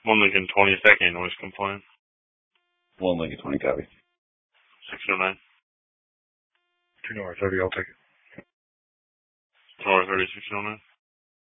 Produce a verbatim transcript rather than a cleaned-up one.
One Lincoln twenty, is that noise compliant? One Lincoln twenty, copy. six oh nine. Two North thirty, I'll take it. North thirty, six oh nine.